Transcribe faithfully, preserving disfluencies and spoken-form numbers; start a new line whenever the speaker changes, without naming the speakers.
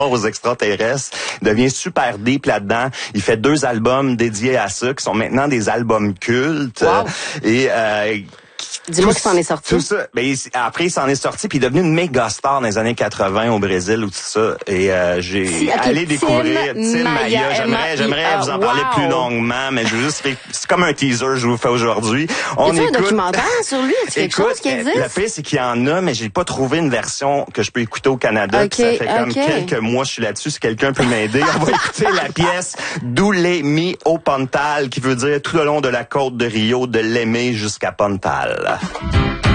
aux extraterrestres. Il devient super deep là-dedans. Il fait deux albums dédiés à ça, qui sont maintenant des albums cultes.
Wow.
Et euh,
Dis-moi qu'il s'en est sorti.
Tout ça. Ben, après, il s'en est sorti, puis il est devenu une méga star dans les années quatre-vingts au Brésil ou tout ça. Et euh, j'ai
Si, okay.
allé découvrir
Tim
Maia. J'aimerais, j'aimerais vous en parler
wow.
plus longuement, mais je veux juste, c'est comme un teaser que je vous fais aujourd'hui.
On écoute. Un documentaire sur lui? Est-ce quelque
écoute,
chose qui existe?
Le pire, c'est qu'il y en a, mais j'ai pas trouvé une version que je peux écouter au Canada.
Okay,
ça fait comme
okay.
quelques mois, je suis là-dessus. Si quelqu'un peut m'aider, on va écouter la pièce Doulé mi au Pontal, qui veut dire tout le long de la côte de Rio, de l'aimer jusqu'à Pontal.